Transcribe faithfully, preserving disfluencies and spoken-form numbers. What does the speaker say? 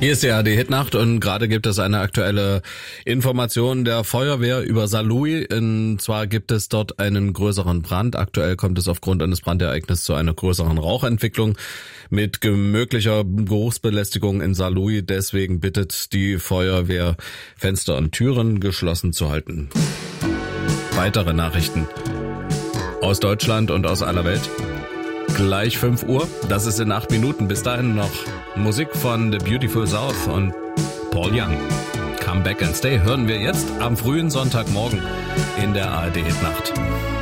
Hier ist die A R D-Hitnacht und gerade gibt es eine aktuelle Information der Feuerwehr über Saarlouis. Und zwar gibt es dort einen größeren Brand. Aktuell kommt es aufgrund eines Brandereignisses zu einer größeren Rauchentwicklung mit möglicher Geruchsbelästigung in Saarlouis. Deswegen bittet die Feuerwehr, Fenster und Türen geschlossen zu halten. Weitere Nachrichten aus Deutschland und aus aller Welt. Gleich fünf Uhr, das ist in acht Minuten. Bis dahin noch Musik von The Beautiful South und Paul Young. Come Back and Stay hören wir jetzt am frühen Sonntagmorgen in der A R D-Hitnacht.